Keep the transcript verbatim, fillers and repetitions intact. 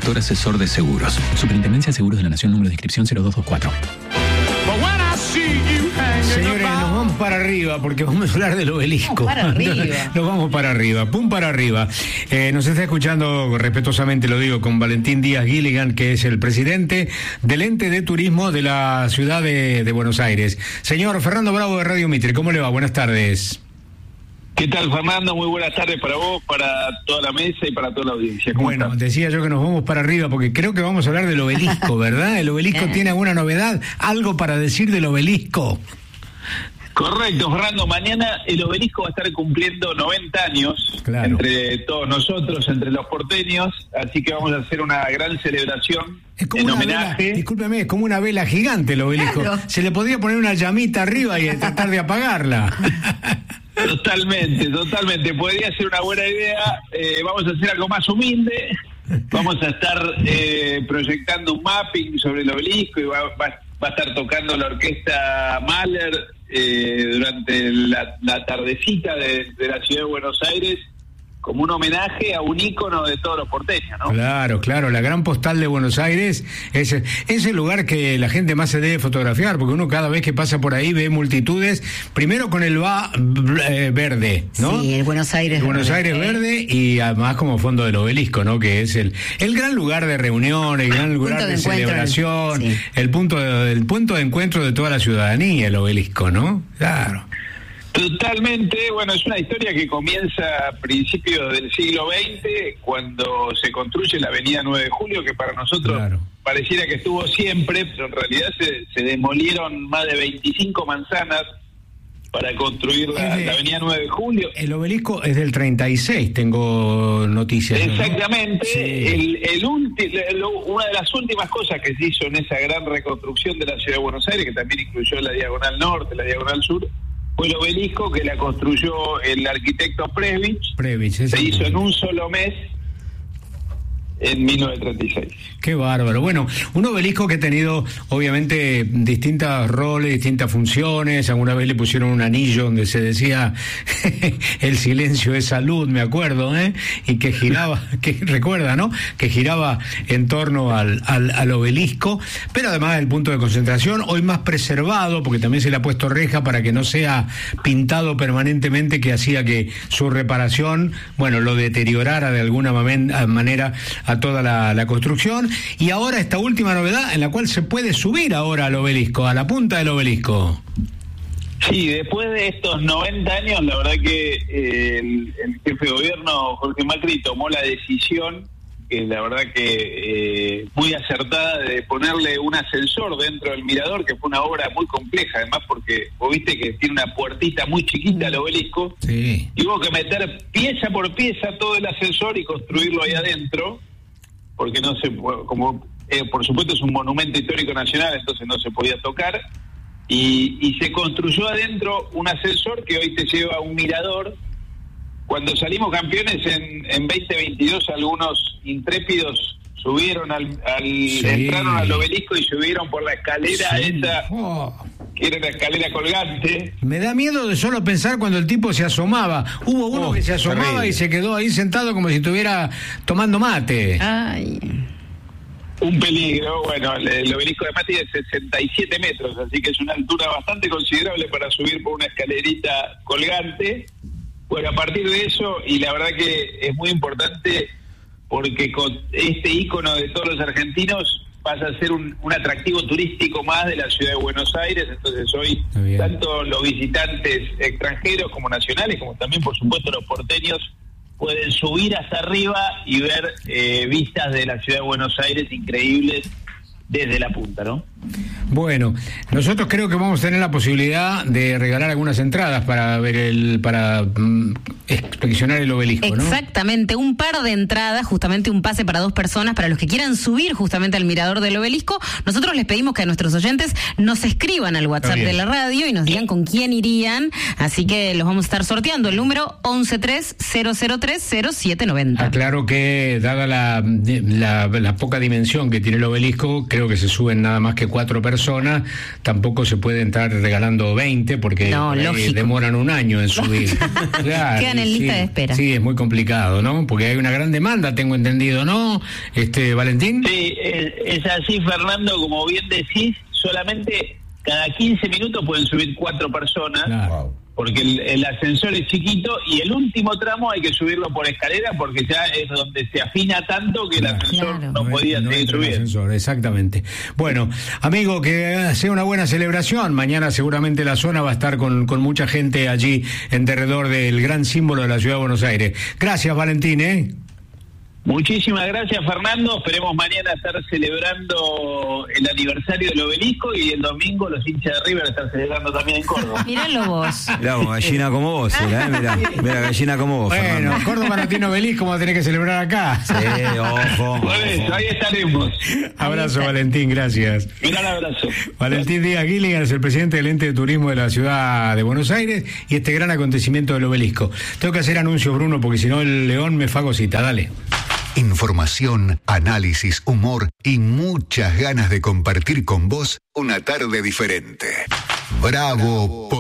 Director Asesor de Seguros. Superintendencia de Seguros de la Nación, número de inscripción cero dos dos cuatro. Señores, nos vamos para arriba porque vamos a hablar del obelisco. Para arriba. Nos vamos para arriba, pum para arriba. Eh, nos está escuchando, respetuosamente lo digo, con Valentín Díaz Gilligan, que es el presidente del ente de turismo de la ciudad de, de Buenos Aires. Señor Fernando Bravo de Radio Mitre, ¿cómo le va? Buenas tardes. ¿Qué tal, Fernando? Muy buenas tardes para vos, para toda la mesa y para toda la audiencia. ¿Cómo Bueno, estás? decía yo que nos vamos para arriba porque creo que vamos a hablar del obelisco, ¿verdad? ¿El obelisco tiene alguna novedad? ¿Algo para decir del obelisco? Correcto, Fernando. Mañana el obelisco va a estar cumpliendo noventa años, claro, entre todos nosotros, entre los porteños, así que vamos a hacer una gran celebración Es como en una homenaje. vela, discúlpeme, es como una vela gigante el obelisco. Claro. Se le podría poner una llamita arriba y tratar de apagarla. Totalmente, totalmente. Podría ser una buena idea. Eh, vamos a hacer algo más humilde. Vamos a estar eh, proyectando un mapping sobre el obelisco y va, va, va a estar tocando la orquesta Mahler eh, durante la, la tardecita de, de la ciudad de Buenos Aires, como un homenaje a un ícono de todos los porteños, ¿no? Claro, claro, la gran postal de Buenos Aires es, es el lugar que la gente más se debe fotografiar, porque uno cada vez que pasa por ahí ve multitudes, primero con el va eh, verde, ¿no? Sí, el Buenos Aires el Buenos verde. Aires verde y además como fondo del obelisco, ¿no? Que es el, el gran lugar de reunión, el gran lugar Punto de, de encuentro, celebración, sí. el punto de, el punto de encuentro de toda la ciudadanía, el obelisco, ¿no? Claro. Totalmente. Bueno, es una historia que comienza a principios del siglo veinte, cuando se construye la avenida nueve de julio, que para nosotros Claro. pareciera que estuvo siempre, pero en realidad se, se demolieron más de veinticinco manzanas para construir la, Es de- la avenida nueve de julio. El obelisco es del treinta y seis, tengo noticias, ¿no? Exactamente. Sí. El, el ulti- lo- una de las últimas cosas que se hizo en esa gran reconstrucción de la ciudad de Buenos Aires, que también incluyó la Diagonal Norte, la Diagonal Sur, fue el obelisco, que la construyó el arquitecto Previch. Previch, Se exacto. hizo en un solo mes, en mil novecientos treinta y seis. Qué bárbaro. Bueno, un obelisco que ha tenido obviamente distintos roles, distintas funciones. Alguna vez le pusieron un anillo donde se decía el silencio es salud, me acuerdo, ¿eh? Y que giraba, que recuerda, ¿no? Que giraba en torno al, al, al obelisco, pero además el punto de concentración, hoy más preservado, porque también se le ha puesto reja para que no sea pintado permanentemente, que hacía que su reparación, bueno, lo deteriorara de alguna mamen- manera a toda la, la construcción. Y ahora esta última novedad en la cual se puede subir ahora al obelisco, a la punta del obelisco. Sí, después de estos noventa años, la verdad que eh, el, el jefe de gobierno, Jorge Macri, tomó la decisión, que la verdad que eh, muy acertada, de ponerle un ascensor dentro del mirador, que fue una obra muy compleja, además porque vos viste que tiene una puertita muy chiquita al obelisco, Sí. y hubo que meter pieza por pieza todo el ascensor y construirlo ahí adentro, porque no se pu- como eh, por supuesto es un monumento histórico nacional, entonces no se podía tocar, y, y se construyó adentro un ascensor que hoy te lleva a un mirador. Cuando salimos campeones en, en veinte veintidós, algunos intrépidos subieron al, al Sí. entraron al obelisco y subieron por la escalera Sí. esa, Oh. que era la escalera colgante. Me da miedo de solo pensar cuando el tipo se asomaba. Hubo uno Oh, que se asomaba terrible. y se quedó ahí sentado como si estuviera tomando mate. Ay. Un peligro. Bueno, el, el obelisco de Mati es sesenta y siete metros, así que es una altura bastante considerable para subir por una escalerita colgante. Bueno, a partir de eso, y la verdad que es muy importante porque con este ícono de todos los argentinos pasa a ser un, un atractivo turístico más de la ciudad de Buenos Aires. Entonces hoy Está bien. tanto los visitantes extranjeros como nacionales, como también por supuesto los porteños, pueden subir hasta arriba y ver eh, vistas de la ciudad de Buenos Aires increíbles desde la punta, ¿no? Bueno, nosotros creo que vamos a tener la posibilidad de regalar algunas entradas para ver el, para mm, inspeccionar el obelisco, ¿no? Exactamente, un par de entradas, justamente un pase para dos personas, para los que quieran subir justamente al mirador del obelisco. Nosotros les pedimos que a nuestros oyentes nos escriban al WhatsApp bien. de la radio y nos digan con quién irían, así que los vamos a estar sorteando. El número once tres cero cero tres cero siete noventa. Aclaro que, dada la, la, la poca dimensión que tiene el obelisco, creo que se suben nada más que cuatro personas. personas, tampoco se puede entrar regalando veinte porque no, demoran un año en subir. Claro, quedan en sí, lista de espera. Sí, es muy complicado, ¿no? Porque hay una gran demanda, tengo entendido, ¿no? Este, Valentín. Sí, es, es así, Fernando, como bien decís, solamente cada quince minutos pueden subir cuatro personas. Claro. Porque el, el ascensor es chiquito y el último tramo hay que subirlo por escalera porque ya es donde se afina tanto que claro, el ascensor claro. no, no podía no seguir subiendo. Ascensor, exactamente. Bueno, amigo, que sea una buena celebración. Mañana seguramente la zona va a estar con, con mucha gente allí en derredor del gran símbolo de la ciudad de Buenos Aires. Gracias, Valentín, ¿eh? Muchísimas gracias, Fernando. Esperemos mañana estar celebrando el aniversario del Obelisco y el domingo los hinchas de River estar celebrando también en Córdoba. Míralo vos. Mirá, gallina como vos, era, ¿eh? Mirá, mirá, gallina como vos. Bueno, Fernando. Córdoba no tiene Obelisco, vamos a tener que celebrar acá. Sí, ojo. Por eso, ahí estaremos. Abrazo, Valentín, gracias. Un gran abrazo. Valentín Díaz Gilligan es el presidente del ente de turismo de la ciudad de Buenos Aires y este gran acontecimiento del Obelisco. Tengo que hacer anuncios, Bruno, porque si no el león me fagocita. Dale. Información, análisis, humor y muchas ganas de compartir con vos una tarde diferente. Bravo.